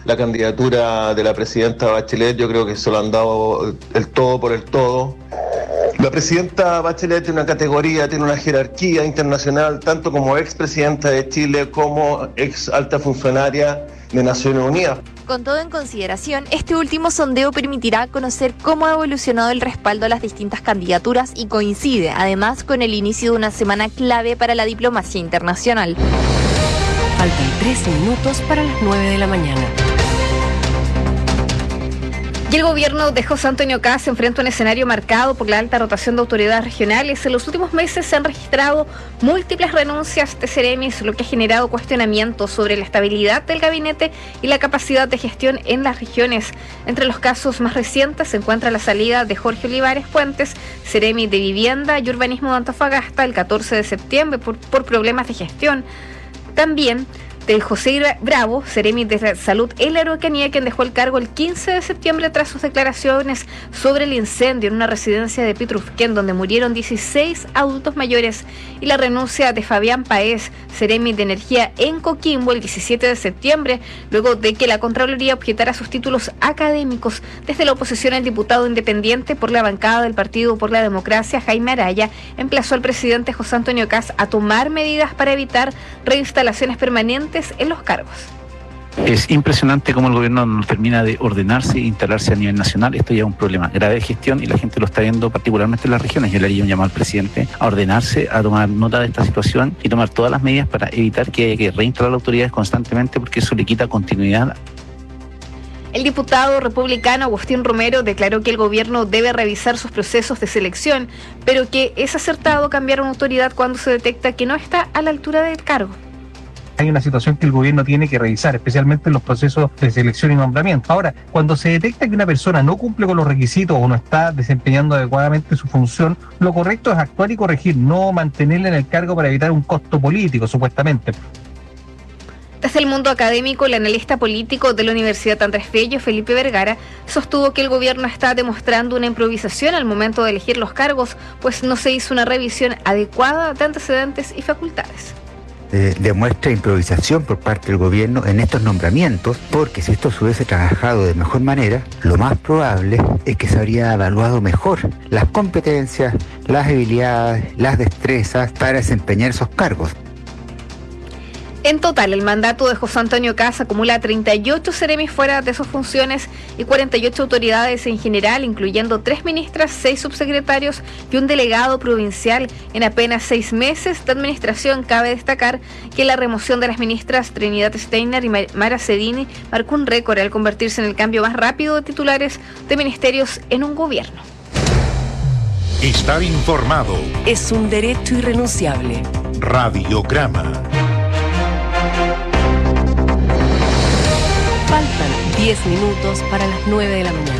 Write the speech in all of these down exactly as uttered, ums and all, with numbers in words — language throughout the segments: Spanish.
la candidatura de la presidenta Bachelet, yo creo que se lo han dado el todo por el todo. La presidenta Bachelet tiene una categoría, tiene una jerarquía internacional, tanto como expresidenta de Chile como ex alta funcionaria de Naciones Unidas. Con todo en consideración, este último sondeo permitirá conocer cómo ha evolucionado el respaldo a las distintas candidaturas y coincide, además, con el inicio de una semana clave para la diplomacia internacional. Faltan tres minutos para las nueve de la mañana. Y el gobierno de José Antonio Kast se enfrenta a un escenario marcado por la alta rotación de autoridades regionales. En los últimos meses se han registrado múltiples renuncias de seremis, lo que ha generado cuestionamientos sobre la estabilidad del gabinete y la capacidad de gestión en las regiones. Entre los casos más recientes se encuentra la salida de Jorge Olivares Puentes, seremi de Vivienda y Urbanismo de Antofagasta, el catorce de septiembre por, por problemas de gestión. También de José Bravo, seremi de Salud en la Araucanía, quien dejó el cargo el quince de septiembre tras sus declaraciones sobre el incendio en una residencia de Pitrufquén, donde murieron dieciséis adultos mayores, y la renuncia de Fabián Paez, seremi de Energía en Coquimbo, el diecisiete de septiembre, luego de que la Contraloría objetara sus títulos académicos. Desde la oposición, el diputado independiente por la bancada del Partido por la Democracia, Jaime Araya, emplazó al presidente José Antonio Kast a tomar medidas para evitar reinstalaciones permanentes en los cargos. Es impresionante cómo el gobierno no termina de ordenarse e instalarse a nivel nacional. Esto ya es un problema grave de gestión y la gente lo está viendo particularmente en las regiones. Yo le haría un llamado al presidente a ordenarse, a tomar nota de esta situación y tomar todas las medidas para evitar que haya que reinstalar autoridades constantemente, porque eso le quita continuidad. El diputado republicano Agustín Romero declaró que el gobierno debe revisar sus procesos de selección, pero que es acertado cambiar una autoridad cuando se detecta que no está a la altura del cargo. Hay una situación que el gobierno tiene que revisar, especialmente en los procesos de selección y nombramiento. Ahora, cuando se detecta que una persona no cumple con los requisitos o no está desempeñando adecuadamente su función, lo correcto es actuar y corregir, no mantenerla en el cargo para evitar un costo político, supuestamente. Desde el mundo académico, el analista político de la Universidad Andrés Bello, Felipe Vergara, sostuvo que el gobierno está demostrando una improvisación al momento de elegir los cargos, pues no se hizo una revisión adecuada de antecedentes y facultades. Eh, demuestra improvisación por parte del gobierno en estos nombramientos, porque si esto se hubiese trabajado de mejor manera, lo más probable es que se habría evaluado mejor las competencias, las habilidades, las destrezas para desempeñar esos cargos. En total, el mandato de José Antonio Kast acumula treinta y ocho seremis fuera de sus funciones y cuarenta y ocho autoridades en general, incluyendo tres ministras, seis subsecretarios y un delegado provincial. En apenas seis meses de administración, cabe destacar que la remoción de las ministras Trinidad Steiner y Mara Cedini marcó un récord al convertirse en el cambio más rápido de titulares de ministerios en un gobierno. Estar informado es un derecho irrenunciable. Radiograma. Faltan diez minutos para las nueve de la mañana.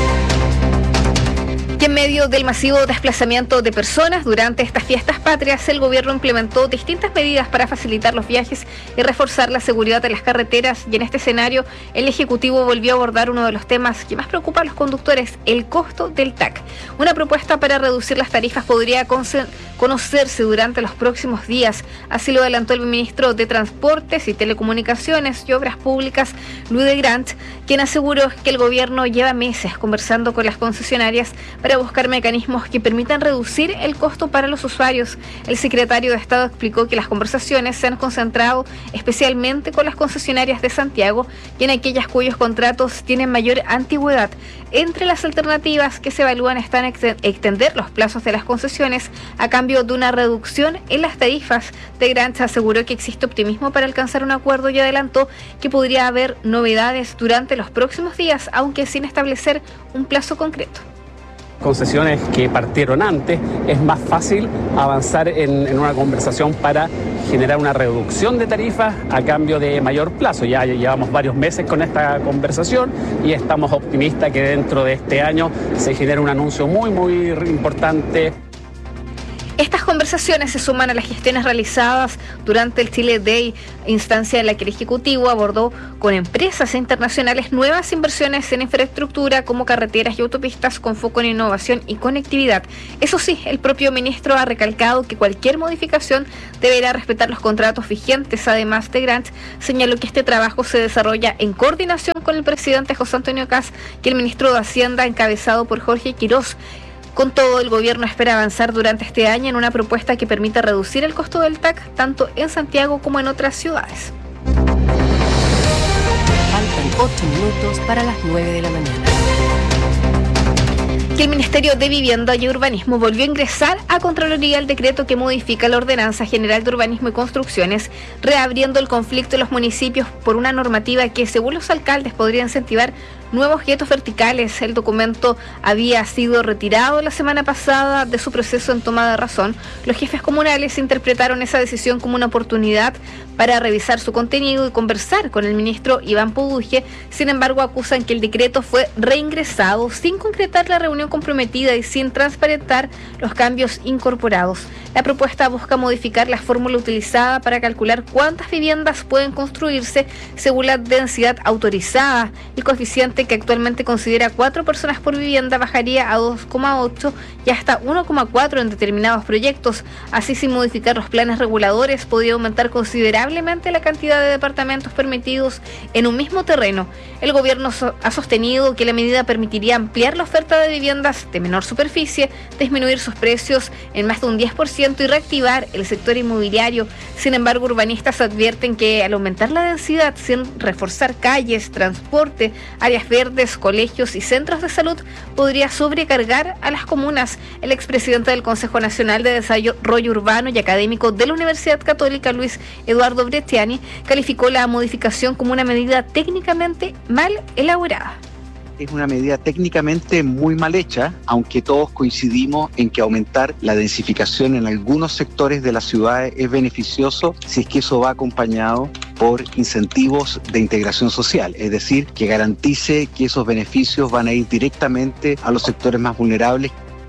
Y en medio del masivo desplazamiento de personas durante estas fiestas patrias, el gobierno implementó distintas medidas para facilitar los viajes y reforzar la seguridad de las carreteras. Y en este escenario, el Ejecutivo volvió a abordar uno de los temas que más preocupa a los conductores, el costo del T A C. Una propuesta para reducir las tarifas podría conocerse durante los próximos días. Así lo adelantó el ministro de Transportes y Telecomunicaciones y Obras Públicas, Luis de Grant, quien aseguró que el gobierno lleva meses conversando con las concesionarias para buscar mecanismos que permitan reducir el costo para los usuarios. El secretario de Estado explicó que las conversaciones se han concentrado especialmente con las concesionarias de Santiago y en aquellas cuyos contratos tienen mayor antigüedad. Entre las alternativas que se evalúan están extender los plazos de las concesiones a cambio de una reducción en las tarifas. De Grant aseguró que existe optimismo para alcanzar un acuerdo y adelantó que podría haber novedades durante los próximos días, aunque sin establecer un plazo concreto. Concesiones que partieron antes, es más fácil avanzar en, en una conversación para generar una reducción de tarifas a cambio de mayor plazo. Ya llevamos varios meses con esta conversación y estamos optimistas que dentro de este año se genere un anuncio muy, muy importante. Estas conversaciones se suman a las gestiones realizadas durante el Chile Day, instancia en la que el Ejecutivo abordó con empresas internacionales nuevas inversiones en infraestructura como carreteras y autopistas con foco en innovación y conectividad. Eso sí, el propio ministro ha recalcado que cualquier modificación deberá respetar los contratos vigentes. Además de Grant, señaló que este trabajo se desarrolla en coordinación con el presidente José Antonio Kast y el ministro de Hacienda, encabezado por Jorge Quirós. Con todo, el gobierno espera avanzar durante este año en una propuesta que permita reducir el costo del T A C tanto en Santiago como en otras ciudades. Faltan ocho minutos para las nueve de la mañana. Que el Ministerio de Vivienda y Urbanismo volvió a ingresar a Contraloría el decreto que modifica la Ordenanza General de Urbanismo y Construcciones, reabriendo el conflicto en los municipios por una normativa que, según los alcaldes, podría incentivar nuevos guetos verticales. El documento había sido retirado la semana pasada de su proceso en toma de razón. Los jefes comunales interpretaron esa decisión como una oportunidad para revisar su contenido y conversar con el ministro Iván Puduje. Sin embargo, acusan que el decreto fue reingresado sin concretar la reunión comprometida y sin transparentar los cambios incorporados. La propuesta busca modificar la fórmula utilizada para calcular cuántas viviendas pueden construirse según la densidad autorizada. El coeficiente, que actualmente considera cuatro personas por vivienda, bajaría a dos coma ocho y hasta uno coma cuatro en determinados proyectos. Así, sin modificar los planes reguladores, podría aumentar considerablemente la cantidad de departamentos permitidos en un mismo terreno. El gobierno so- ha sostenido que la medida permitiría ampliar la oferta de viviendas de menor superficie, disminuir sus precios en más de un diez por ciento y reactivar el sector inmobiliario. Sin embargo, urbanistas advierten que al aumentar la densidad sin reforzar calles, transporte, áreas verdes, colegios y centros de salud, podría sobrecargar a las comunas. El expresidente del Consejo Nacional de Desarrollo Urbano y académico de la Universidad Católica, Luis Eduardo Bresciani, calificó la modificación como una medida técnicamente mal elaborada. Es una medida técnicamente muy mal hecha, aunque todos coincidimos en que aumentar la densificación en algunos sectores de las ciudades es beneficioso si es que eso va acompañado por incentivos de integración social, es decir, que garantice que esos beneficios van a ir directamente a los sectores más vulnerables.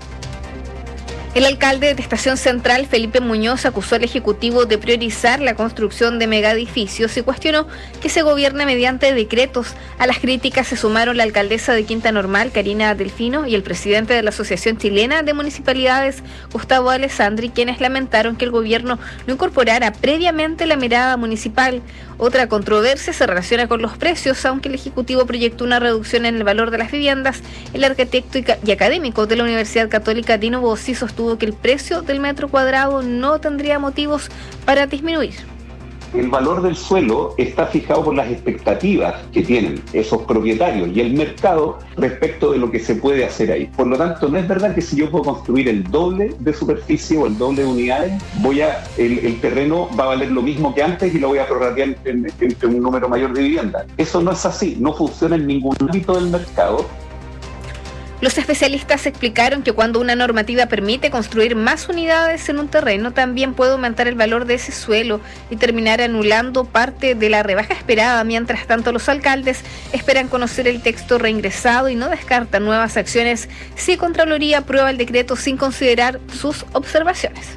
El alcalde de Estación Central, Felipe Muñoz, acusó al Ejecutivo de priorizar la construcción de megaedificios y cuestionó que se gobierne mediante decretos. A las críticas se sumaron la alcaldesa de Quinta Normal, Karina Delfino, y el presidente de la Asociación Chilena de Municipalidades, Gustavo Alessandri, quienes lamentaron que el gobierno no incorporara previamente la mirada municipal. Otra controversia se relaciona con los precios. Aunque el Ejecutivo proyectó una reducción en el valor de las viviendas, el arquitecto y académico de la Universidad Católica, Dino Bossi, sostuvo que el precio del metro cuadrado no tendría motivos para disminuir. El valor del suelo está fijado por las expectativas que tienen esos propietarios y el mercado respecto de lo que se puede hacer ahí. Por lo tanto, no es verdad que si yo puedo construir el doble de superficie o el doble de unidades, voy a el, el terreno va a valer lo mismo que antes y lo voy a prorratear entre en, en un número mayor de viviendas. Eso no es así, no funciona en ningún ámbito del mercado. Los especialistas explicaron que cuando una normativa permite construir más unidades en un terreno, también puede aumentar el valor de ese suelo y terminar anulando parte de la rebaja esperada. Mientras tanto, los alcaldes esperan conocer el texto reingresado y no descartan nuevas acciones si Contraloría aprueba el decreto sin considerar sus observaciones.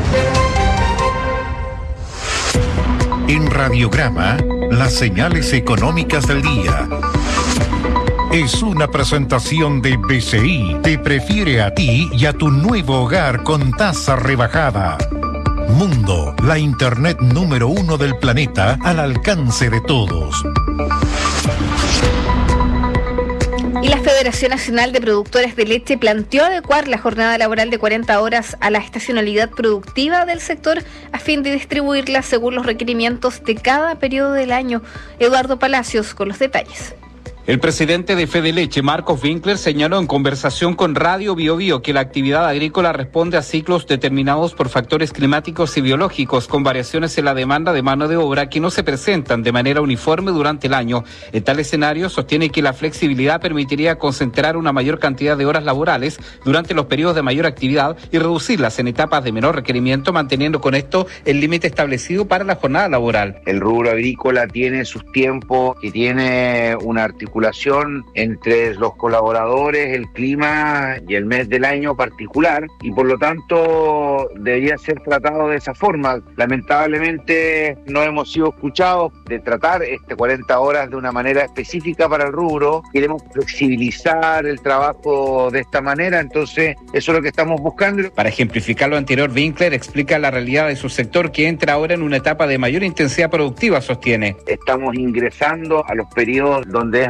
En Radiograma, las señales económicas del día. Es una presentación de B C I. Te prefiere a ti y a tu nuevo hogar con tasa rebajada. Mundo, la internet número uno del planeta al alcance de todos. Y la Federación Nacional de Productores de Leche planteó adecuar la jornada laboral de cuarenta horas a la estacionalidad productiva del sector a fin de distribuirla según los requerimientos de cada periodo del año. Eduardo Palacios con los detalles. El presidente de Fedeleche, Marcos Winkler, señaló en conversación con Radio Bio Bio que la actividad agrícola responde a ciclos determinados por factores climáticos y biológicos, con variaciones en la demanda de mano de obra que no se presentan de manera uniforme durante el año. En tal escenario, sostiene que la flexibilidad permitiría concentrar una mayor cantidad de horas laborales durante los periodos de mayor actividad y reducirlas en etapas de menor requerimiento, manteniendo con esto el límite establecido para la jornada laboral. El rubro agrícola tiene sus tiempos y tiene una articulación vinculación entre los colaboradores, el clima y el mes del año particular, y por lo tanto debería ser tratado de esa forma. Lamentablemente no hemos sido escuchados de tratar este cuarenta horas de una manera específica para el rubro. Queremos flexibilizar el trabajo de esta manera, entonces eso es lo que estamos buscando. Para ejemplificar lo anterior, Winkler explica la realidad de su sector, que entra ahora en una etapa de mayor intensidad productiva, sostiene. Estamos ingresando a los periodos donde es